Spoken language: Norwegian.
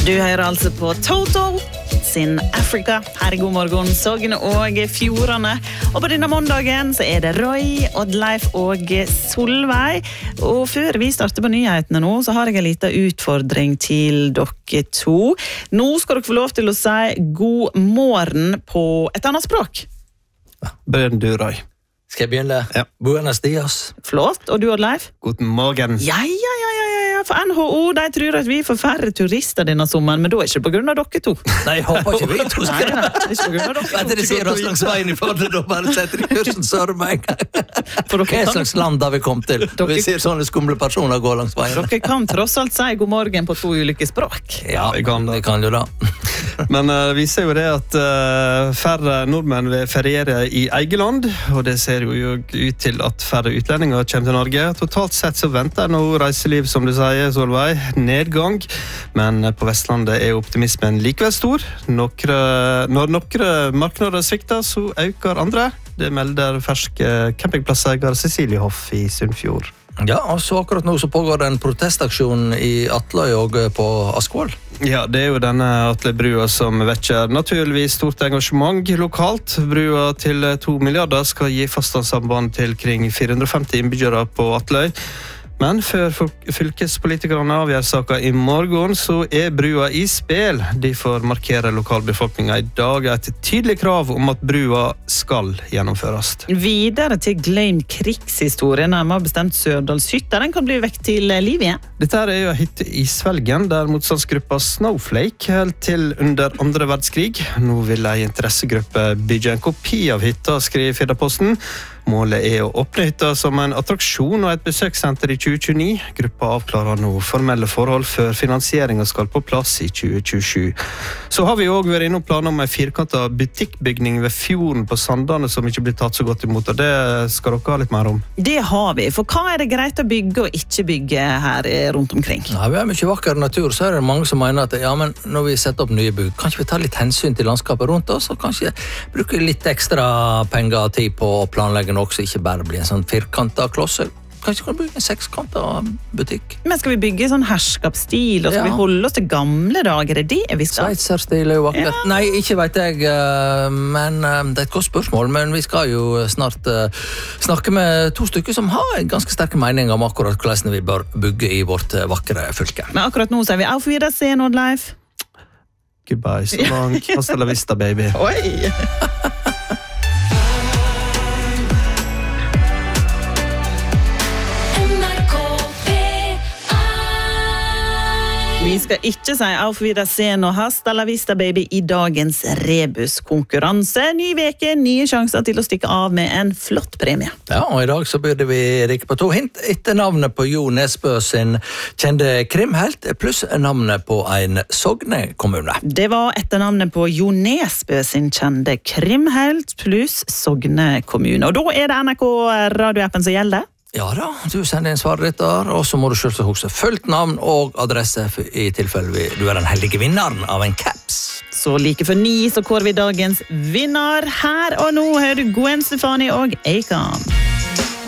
Du hører altså på Toto sin Africa her I God morgen, Sogne og Fjordane. Og på denne måndagen så det Roy, Oddleif og Solveig. Og før vi starter på nyhetene nå, så har jeg en liten utfordring til dere to. Nå skal dere få lov til å si god morgen på et annet språk. Begynn du, Roy. Skal jeg begynne? Ja. Buenos dias. Flott, og du, Oddleif? God morgen. Ja, for NHO, de tror at vi får færre turister denne sommeren, men da ikke på grunn av dere to. Nei, jeg håper ikke vi to skal. Nei, ikke på grunn av dere to. Etter det sier oss langs veien I forhold, da bare setter I kursen sørmeg. Hva slags land har vi kommet til? Vi ser sånne skumle personer gå langs veien. Dere kan tross alt si god morgen på 2 ulike språk. Ja, vi kan jo da. Men vi ser jo det at færre nordmenn vil feriere I eget land, og det ser jo ut til at færre utlendinger kommer til Norge. Totalt sett så venter nå reiseliv, som du sier, Solveig, nedgang, men på Vestlandet optimismen likevel stor. Når noen marknader svikter, så øker andre. Det melder ferske campingplasseier Cecilie Hoff I Sunnfjord. Ja, og så akkurat nå så pågår det en protestaksjon I Atløy og på Askvoll. Ja, det jo denne Atløy-brua som vekker naturligvis stort engasjement lokalt. Brua til 2 milliarder skal gi fastlandssamband til kring 450 innbyggere på Atløy. Men før fylkespolitikerne avgjør saken I morgen, så brua I spil. Derfor markerer lokalbefolkningen I dag et tydelig krav om at brua skal gjennomføres. Videre til glemt krigshistorie, nærmere bestemt Sørdalshytta. Den kan bli vekk til liv igjen. Dette jo en hytte I Svelgen, der motstandsgruppa Snowflake helt til under 2. verdenskrig. Nå vil en interessegruppe bygge en kopi av hytta, skriver Firdaposten. Målet å åpne hytta som en attraksjon og et besøkssenter I 2029. Gruppa avklarer nå formelle forhold før finansieringen skal på plass I 2027. Så har vi også vært innom planer om en firkantet butikkbygning ved fjorden på Sandane som ikke blir tatt så godt imot, og det skal dere ha litt mer om. Det har vi, for hva det greit å bygge og ikke bygge her rundt omkring? Ja, vi har mye vakker natur, så det mange som mener at ja, men når vi setter opp nye bygg, kanskje vi tar litt hensyn til landskapet rundt oss, og kanskje bruke litt ekstra penger og tid på å planlegge også ikke bare bli en sånn firkantet kloss. Kanskje kan vi bygge en 6-kantet butikk. Men skal vi bygge sånn herskapsstil, og skal vi holde oss til gamle dager? Det vi skal? Sveitserstil jo akkurat. Ja. Nei, ikke vet jeg, men det et godt spørsmål, men vi skal jo snart snakke med 2 stykker som har en ganske sterke mening om akkurat hvordan vi bør bygge I vårt vakre fylke. Men akkurat nå sier vi auf Wiedersehen, Oddleif. Goodbye, så lang. Hasta la vista, baby. Oi! Vi skal ikke si auf Wiedersehen og hasta la vista, baby, I dagens rebuskonkurranse. Ny veke, nye sjanser til å stikke av med en flott premie. Ja, og I dag så burde vi rikke på 2 hint etter navnet på Jo Nesbø sin kjente krimhelt, pluss navnet på en Sogne kommune. Det var etter navnet på Jo Nesbø sin kjente krimhelt, pluss Sogne kommune. Og da det NRK radioappen som gjelder. Ja da, du sender inn svaret ditt der, og så må du selv huske fullt navn og adresse I tilfelle du den heldige vinneren av en caps. Så like for 9 så kårer vi dagens vinner. Her og nå hører du Gwen Stefani og Akon.